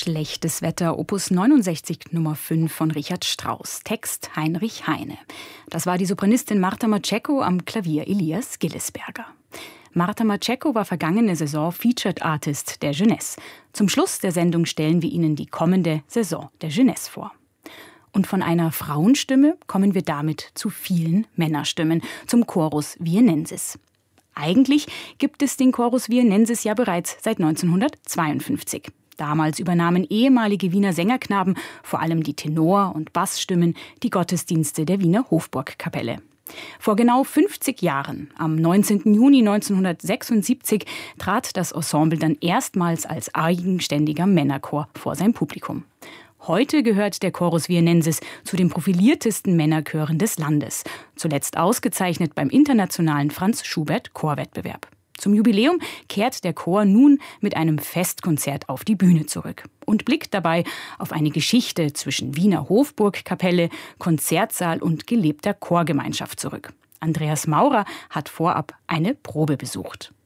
Schlechtes Wetter, Opus 69 Nummer 5 von Richard Strauss. Text Heinrich Heine. Das war die Sopranistin Marta Matscheko, am Klavier Elias Gillesberger. Marta Matscheko war vergangene Saison Featured Artist der Jeunesse. Zum Schluss der Sendung stellen wir Ihnen die kommende Saison der Jeunesse vor. Und von einer Frauenstimme kommen wir damit zu vielen Männerstimmen, zum Chorus Viennensis. Eigentlich gibt es den Chorus Viennensis ja bereits seit 1952. Damals übernahmen ehemalige Wiener Sängerknaben, vor allem die Tenor- und Bassstimmen, die Gottesdienste der Wiener Hofburgkapelle. Vor genau 50 Jahren, am 19. Juni 1976, trat das Ensemble dann erstmals als eigenständiger Männerchor vor sein Publikum. Heute gehört der Chorus Viennensis zu den profiliertesten Männerchören des Landes, zuletzt ausgezeichnet beim internationalen Franz Schubert Chorwettbewerb. Zum Jubiläum kehrt der Chor nun mit einem Festkonzert auf die Bühne zurück und blickt dabei auf eine Geschichte zwischen Wiener Hofburgkapelle, Konzertsaal und gelebter Chorgemeinschaft zurück. Andreas Maurer hat vorab eine Probe besucht.